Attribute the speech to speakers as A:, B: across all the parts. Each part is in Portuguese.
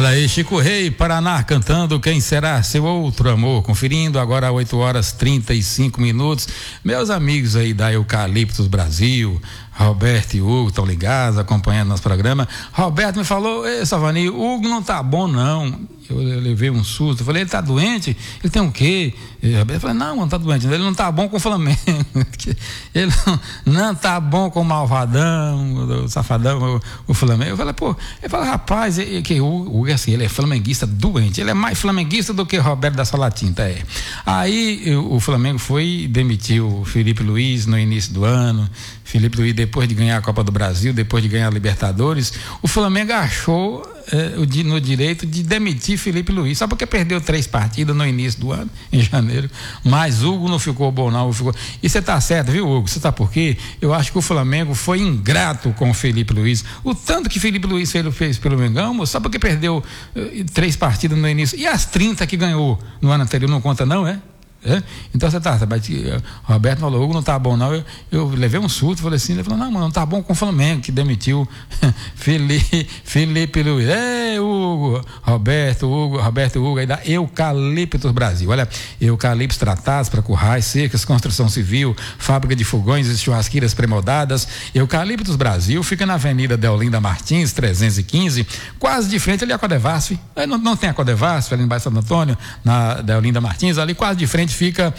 A: Olha aí, Chico Rei, Paraná, cantando Quem Será Seu Outro Amor, conferindo agora 8h35. Meus amigos aí da Eucaliptus Brasil, Roberto e Hugo estão ligados, acompanhando nosso programa. Roberto me falou: ei, Savani, o Hugo não tá bom não. Eu levei um susto, eu falei: ele tá doente? Ele tem o quê? Eu falei: não tá doente, ele não tá bom com o Flamengo. Ele não tá bom com o Malvadão, o Safadão, o Flamengo. Eu falei: pô, ele falou: rapaz, que o Hugo assim, ele é flamenguista doente, ele é mais flamenguista do que Roberto da Salatinta, é. Aí o Flamengo foi e demitiu o Felipe Luiz no início do ano. Felipe Luiz, depois de ganhar a Copa do Brasil, depois de ganhar a Libertadores, o Flamengo achou no direito de demitir Felipe Luiz, só porque perdeu 3 partidas no início do ano, em janeiro. Mas Hugo não ficou bom não, E você tá certo, viu, Hugo? Você sabe por quê? Eu acho que o Flamengo foi ingrato com o Felipe Luiz. O tanto que Felipe Luiz fez pelo Mengão, só porque perdeu 3 partidas no início. E as 30 que ganhou no ano anterior não conta não, é? Então você tá, Roberto falou: Hugo não tá bom não. Eu levei um susto, falei assim, ele falou: não tá bom com o Flamengo, que demitiu Felipe Luiz. Hugo, Roberto aí da Eucaliptus Brasil. Olha, eucaliptos tratados para currais, cercas, construção civil, fábrica de fogões e churrasqueiras pré-moldadas. Eucaliptus Brasil fica na Avenida Deolinda Martins 315, quase de frente ali a Codevasf. Não tem a Codevasf ali embaixo de Santo Antônio, na Deolinda Martins, ali quase de frente fica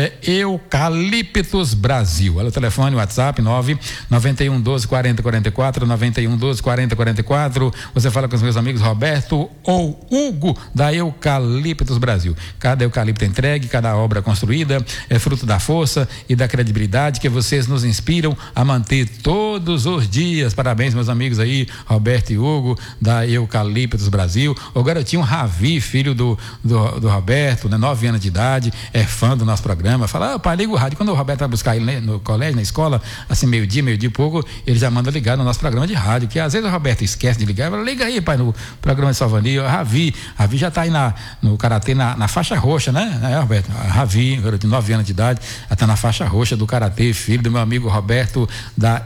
A: Eucaliptus Brasil. Olha o telefone, o WhatsApp 991 12 40 44, 91 12 40 44. Você fala com os meus amigos Roberto ou Hugo da Eucaliptus Brasil. Cada eucalipto entregue, cada obra construída é fruto da força e da credibilidade que vocês nos inspiram a manter todos os dias. Parabéns, meus amigos aí, Roberto e Hugo da Eucaliptus Brasil. O garotinho Ravi, filho do Roberto, né, 9 anos de idade, é fã do nosso programa, fala: pai, liga o rádio. Quando o Roberto vai buscar ele no colégio, na escola, assim, meio-dia e pouco, ele já manda ligar no nosso programa de rádio, que às vezes o Roberto esquece de ligar, fala: liga aí, pai, no programa de Salvani. Ravi já tá aí no karatê, na faixa roxa, né, Roberto? Ravi, garoto de 9 anos de idade, tá na faixa roxa do karatê, filho do meu amigo Roberto da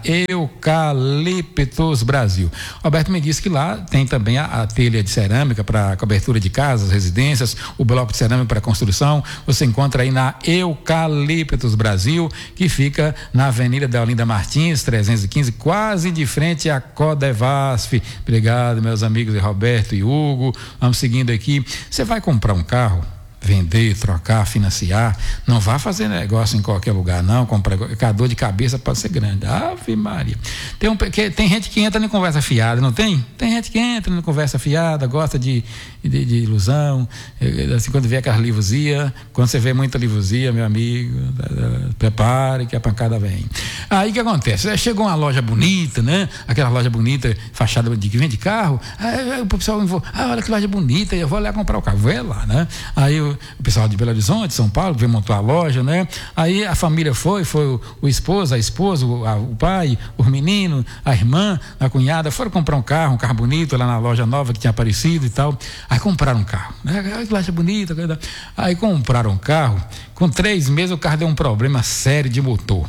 A: Eucaliptus Brasil. Roberto me disse que lá tem também a telha de cerâmica para cobertura de casas, residências, o bloco de cerâmica para construção. Você encontra aí na Eucaliptus Brasil, que fica na Avenida Deolinda Martins 315, quase de frente à Codevasf. Obrigado, meus amigos Roberto e Hugo. Vamos seguindo aqui. Você vai comprar um carro, vender, trocar, financiar, não vá fazer negócio em qualquer lugar não, a dor de cabeça pode ser grande. Ave Maria. Tem gente que entra em conversa fiada, não tem? Tem gente que entra em conversa fiada, gosta de ilusão, assim, quando vê aquelas livrosia, quando você vê muita livrosia, meu amigo, prepare que a pancada vem. Aí o que acontece? Chegou uma loja bonita, né? Aquela loja bonita, fachada que vende carro, aí o pessoal olha que loja bonita, eu vou lá comprar o carro, vou lá, né? Aí o pessoal de Belo Horizonte, São Paulo, veio montar a loja, né? Aí a família foi o esposo, a esposa, o pai, o menino, a irmã, a cunhada, foram comprar um carro bonito lá na loja nova que tinha aparecido e tal. Aí compraram um carro, né? Que loja bonita. Aí compraram um carro, com 3 meses o carro deu um problema sério de motor.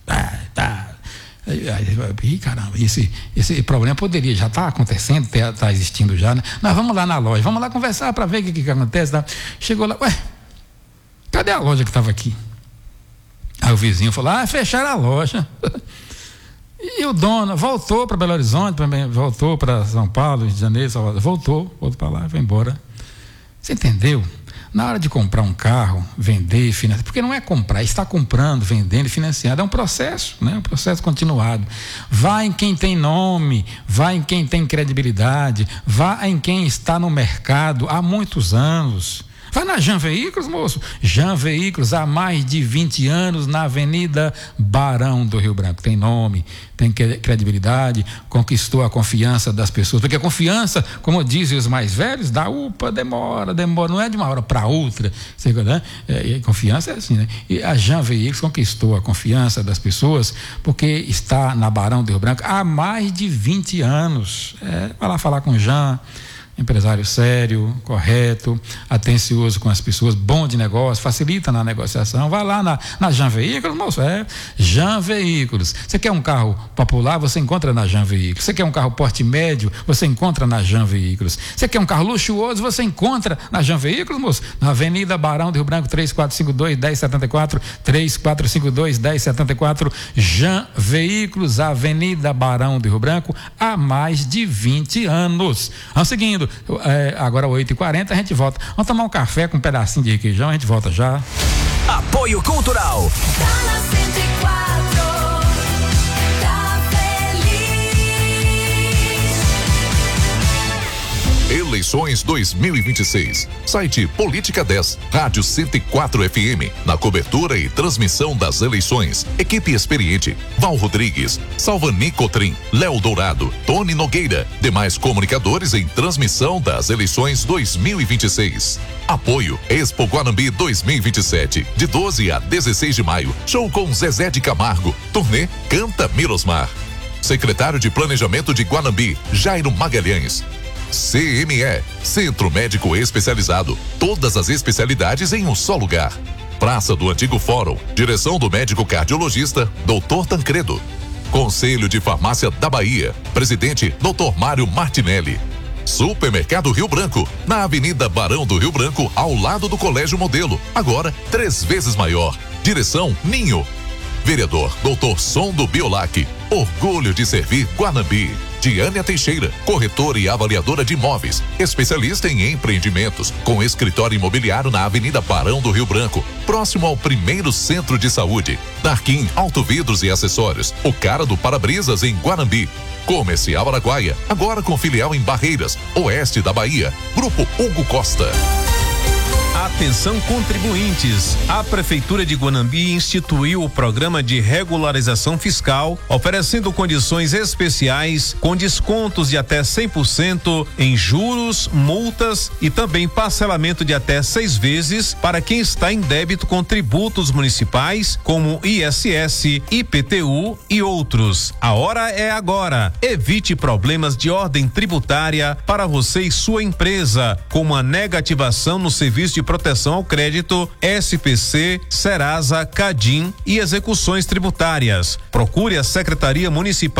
A: Aí, caramba, esse problema poderia já estar acontecendo, está existindo já, né? Nós vamos lá na loja, vamos lá conversar para ver o que acontece, tá? Chegou lá, cadê a loja que estava aqui? Aí o vizinho falou: fecharam a loja. E o dono voltou para Belo Horizonte, voltou para São Paulo, Rio de Janeiro, Salvador, voltou para lá, foi embora. Você entendeu? Na hora de comprar um carro, vender, financiar, porque não é comprar, está comprando, vendendo e financiando, é um processo, né? Um processo continuado. Vá em quem tem nome, vá em quem tem credibilidade, vá em quem está no mercado há muitos anos. Vai na Jan Veículos, moço. Jan Veículos, há mais de 20 anos, na Avenida Barão do Rio Branco. Tem nome, tem credibilidade, conquistou a confiança das pessoas. Porque a confiança, como dizem os mais velhos, demora. Não é de uma hora para outra. Né? Confiança é assim, né? E a Jan Veículos conquistou a confiança das pessoas porque está na Barão do Rio Branco há mais de 20 anos. Vai lá falar com o Jan. empresário sério, correto, atencioso com as pessoas, bom de negócio, facilita na negociação. Vai lá na Jan Veículos, moço, Jan Veículos. Você quer um carro popular, você encontra na Jan Veículos. Você quer um carro porte médio, você encontra na Jan Veículos. Você quer um carro luxuoso, você encontra na Jan Veículos, moço, na Avenida Barão do Rio Branco, 3452-1074, 3452-1074, Jan Veículos, Avenida Barão do Rio Branco, há mais de 20 anos. Vamos seguindo, agora 8h40, a gente volta. Vamos tomar um café com um pedacinho de requeijão, a gente volta já.
B: Apoio Cultural.
C: Eleições 2026. Site Política 10, Rádio 104 FM. Na cobertura e transmissão das eleições. Equipe experiente: Val Rodrigues, Salvani Cotrim, Léo Dourado, Tony Nogueira. Demais comunicadores em transmissão das eleições 2026. Apoio Expo Guanambi 2027. De 12 a 16 de maio. Show com Zezé de Camargo. Turnê Canta Mirosmar. Secretário de Planejamento de Guanambi, Jairo Magalhães. CME, Centro Médico Especializado. Todas as especialidades em um só lugar. Praça do Antigo Fórum. Direção do médico cardiologista, Dr. Tancredo. Conselho de Farmácia da Bahia. Presidente, Dr. Mário Martinelli. Supermercado Rio Branco, na Avenida Barão do Rio Branco, ao lado do Colégio Modelo. Agora, 3 vezes maior. Direção, Ninho. Vereador, Dr. Som do Biolac. Orgulho de servir Guanambi. Diânia Teixeira, corretora e avaliadora de imóveis, especialista em empreendimentos, com escritório imobiliário na Avenida Barão do Rio Branco, próximo ao primeiro centro de saúde. Darquim Autovidros e Acessórios, o cara do para-brisas em Guanambi. Comercial Araguaia, agora com filial em Barreiras, oeste da Bahia. Grupo Hugo Costa.
D: Atenção contribuintes, a Prefeitura de Guanambi instituiu o programa de regularização fiscal, oferecendo condições especiais com descontos de até 100% em juros, multas e também parcelamento de até 6 vezes para quem está em débito com tributos municipais como ISS, IPTU e outros. A hora é agora. Evite problemas de ordem tributária para você e sua empresa, como a negativação no serviço de proteção ao crédito, SPC, Serasa, Cadim e execuções tributárias. Procure a Secretaria Municipal